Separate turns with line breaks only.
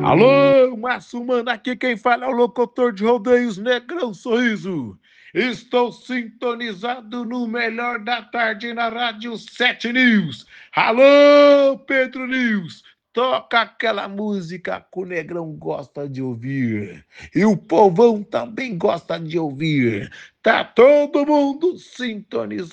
Alô, Márcio Mano, aqui quem fala é o locutor de rodeios Negrão Sorriso. Estou sintonizado no melhor da tarde na Rádio 7 News. Alô, Pedro News, toca aquela música que o Negrão gosta de ouvir. E o povão também gosta de ouvir. Tá todo mundo sintonizado.